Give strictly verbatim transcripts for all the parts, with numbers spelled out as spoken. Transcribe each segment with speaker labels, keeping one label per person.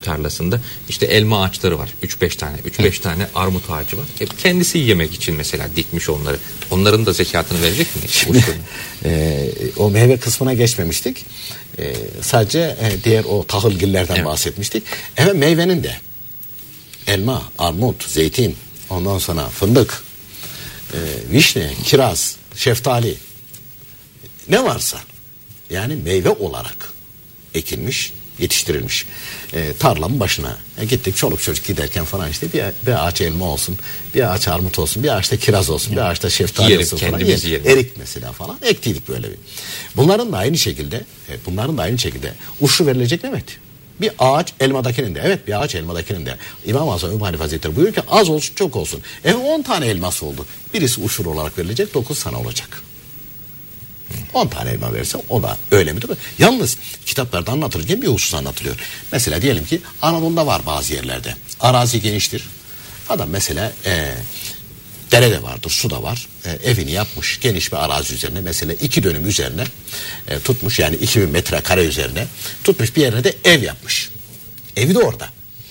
Speaker 1: tarlasında işte elma ağaçları var. üç beş tane. üç beş tane armut ağacı var. Hep kendisi yemek için mesela dikmiş onları. Onların da zekatını verecek mi?
Speaker 2: Şimdi, e, o meyve kısmına geçmemiştik. E, sadece e, diğer o tahılgillerden evet. bahsetmiştik. Evet, meyvenin de elma, armut, zeytin, ondan sonra fındık, e, vişne, kiraz, şeftali, ne varsa yani meyve olarak ekilmiş, yetiştirilmiş. E, tarlanın başına e, gittik, çoluk çocuk giderken falan işte bir, bir ağaç elma olsun, bir ağaç armut olsun, bir ağaçta kiraz olsun, bir ağaçta şeftali
Speaker 1: yiyelim,
Speaker 2: olsun falan.
Speaker 1: Yiyelim.
Speaker 2: Erik mesela falan ektiydik böyle bir. Bunların da aynı şekilde, e, bunların da aynı şekilde uçlu verilecek demek. Bir ağaç elmadakinin de, evet bir ağaç elmadakinin de. İmam-ı Azam Ebu Hanife Hazretleri buyuruyor ki az olsun çok olsun. E on tane elması oldu. Birisi uçur olarak verilecek, dokuz sana olacak. on tane elma verirse o da öyle midir? Yalnız kitaplarda anlatılırken bir husus anlatılıyor. Mesela diyelim ki Anadolu'da var bazı yerlerde. Arazi geniştir. Adam mesela e, dere de vardır, su da var. E, evini yapmış geniş bir arazi üzerine. Mesela iki dönüm üzerine e, tutmuş. Yani iki bin metrekare üzerine tutmuş, bir yerine de ev yapmış. Evi de orada.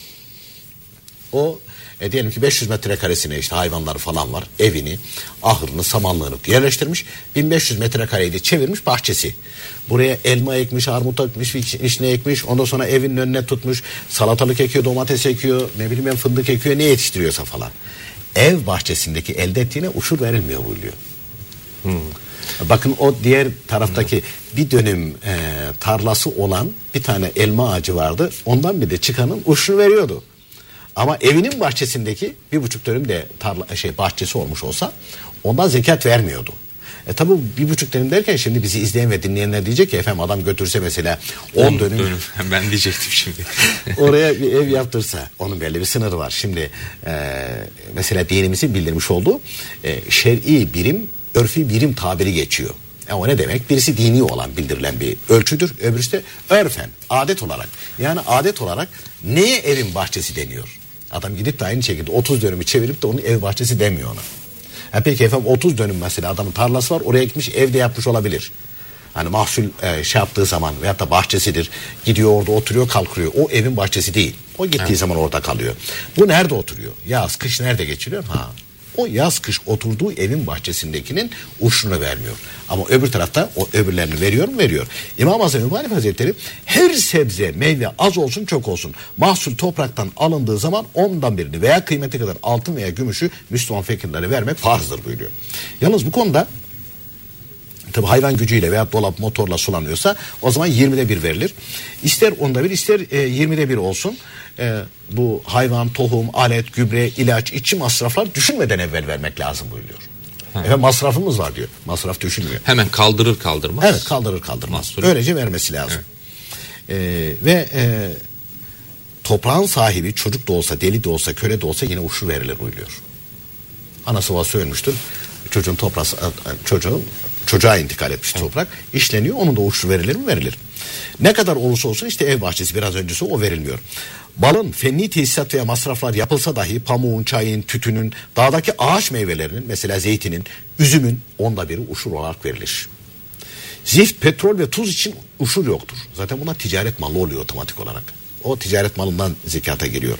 Speaker 2: O E diyelim ki beş yüz metrekaresine işte hayvanları falan var. Evini, ahırını, samanlığını yerleştirmiş. bin beş yüz metrekareyi de çevirmiş bahçesi. Buraya elma ekmiş, armut ekmiş, vişne ekmiş. Ondan sonra evinin önüne tutmuş. Salatalık ekiyor, domates ekiyor, ne bileyim ben fındık ekiyor, ne yetiştiriyorsa falan. Ev bahçesindeki elde ettiğine uçur verilmiyor buyuruyor. Hmm. Bakın o diğer taraftaki hmm. bir dönüm e, tarlası olan bir tane elma ağacı vardı. Ondan bir de çıkanın uçur veriyordu. Ama evinin bahçesindeki bir buçuk dönüm de tarla, şey bahçesi olmuş olsa ondan zekat vermiyordu. E tabi bir buçuk dönüm derken şimdi bizi izleyen ve dinleyenler diyecek ki efendim adam götürse mesela on dönüm, dönüm.
Speaker 1: Ben diyecektim şimdi.
Speaker 2: Oraya bir ev yaptırsa onun belli bir sınırı var. Şimdi e, mesela dinimizin bildirmiş olduğu e, şer'i birim, örfi birim tabiri geçiyor. E o ne demek? Birisi dini olan bildirilen bir ölçüdür. Öbürüsü de örfen, adet olarak. Yani adet olarak neye evin bahçesi deniyor? Adam gidip de aynı şekilde otuz dönümü çevirip de onun ev bahçesi demiyor ona. Ha peki efendim otuz dönüm mesela adamın tarlası var, oraya gitmiş evde yapmış olabilir. Hani mahsul e, şey yaptığı zaman veyahut da bahçesidir. Gidiyor orada oturuyor kalkıyor. O evin bahçesi değil. O gittiği evet. zaman orada kalıyor. Bu nerede oturuyor? Yaz, kış nerede geçiriyor? Ha. O yaz kış oturduğu evin bahçesindekinin uçrunu vermiyor. Ama öbür tarafta o öbürlerini veriyor mu? Veriyor. İmam-ı Azam Ebu Hanife Hazretleri her sebze, meyve az olsun çok olsun mahsul topraktan alındığı zaman ondan birini veya kıymeti kadar altın veya gümüşü Müslüman fakirlere vermek farzdır buyuruyor. Yalnız bu konuda tabi hayvan gücüyle veya dolap motorla sulanıyorsa o zaman yirmide bir verilir. İster onda bir ister e, yirmide bir olsun. E, bu hayvan, tohum, alet, gübre, ilaç, içi masraflar düşünmeden evvel vermek lazım buyuruyor. Efendim masrafımız var diyor. Masraf düşünmüyor.
Speaker 1: Hemen kaldırır kaldırmaz.
Speaker 2: Evet kaldırır kaldırmaz. Mahsulü. Öylece vermesi lazım. Evet. E, ve e, toprağın sahibi çocuk da olsa, deli de olsa, köle de olsa yine uçur verilir buyuruyor. Anası babası ölmüştür. Çocuğun toprağı, çocuğun çocuğa intikal etmiş toprak işleniyor. Onun da uçur verilir mi? Verilir. Ne kadar olursa olsun işte ev bahçesi biraz öncesi o verilmiyor. Balın fenni tesisat veya masraflar yapılsa dahi pamuğun, çayın, tütünün, dağdaki ağaç meyvelerinin mesela zeytinin, üzümün onda biri uçur olarak verilir. Zift, petrol ve tuz için uçur yoktur. Zaten buna ticaret malı oluyor otomatik olarak. O ticaret malından zekata giriyor.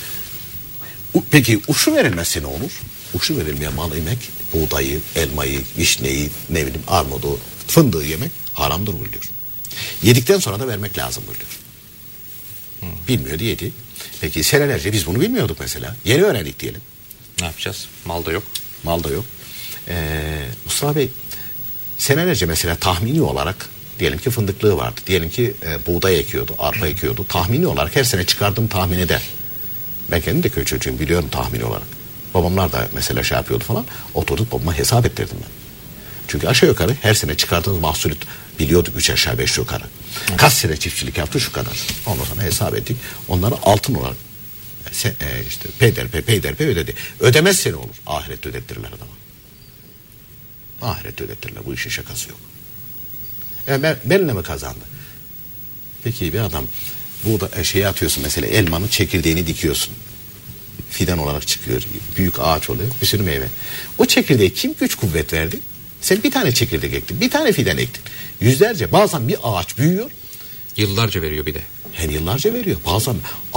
Speaker 2: Peki uçur verilmezse ne olur? Uçur verilmeyen mal yemek, buğdayı, elmayı, vişneyi, ne bileyim armudu, fındığı yemek haramdır buyuruyor. Yedikten sonra da vermek lazım buyuruyor. Hmm. Bilmiyordu yedi. Peki senelerce biz bunu bilmiyorduk mesela. Yeni öğrendik diyelim.
Speaker 1: Ne yapacağız? Mal da yok.
Speaker 2: Mal da yok. Ee, Mustafa Bey senelerce mesela tahmini olarak diyelim ki fındıklığı vardı. Diyelim ki e, buğday ekiyordu, arpa ekiyordu. Tahmini olarak her sene çıkardığım tahmin eder. Ben kendim de köy çocuğum biliyorum tahmini olarak. Babamlar da mesela şey yapıyordu falan. Oturduk babama hesap ettirdim ben. Çünkü aşağı yukarı her sene çıkardığımız mahsulü biliyorduk üç aşağı beş yukarı. Evet. Kaç sene çiftçilik yaptı şu kadar. Ondan sonra hesap ettik. Onları altın olarak e, işte peyderpey peyderpey ödedi. Ödemezse ne olur? Ahirette ödettirirler adama. Ahirette ödettirirler. Bu işin şakası yok. E, ben, benimle mi kazandı? Peki bir adam bu da şeye atıyorsun mesela elmanın çekirdeğini dikiyorsun. Fidan olarak çıkıyor. Büyük ağaç oluyor. Bir sürü meyve. O çekirdeğe kim güç kuvvet verdi? Sen bir tane çekirdek ektin. Bir tane fidan ektin. Yüzlerce bazen bir ağaç büyüyor.
Speaker 1: Yıllarca veriyor bir de.
Speaker 2: Hem yıllarca veriyor. Bazen